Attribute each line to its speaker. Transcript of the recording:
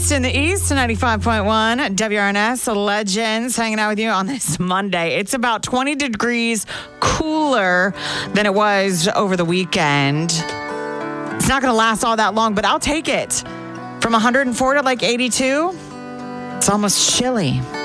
Speaker 1: East in the East, 95.1 WRNS Legends hanging out with you on this Monday. It's about 20 degrees cooler than it was over the weekend. It's not going to last all that long, but I'll take it. From 104 to like 82, it's almost chilly.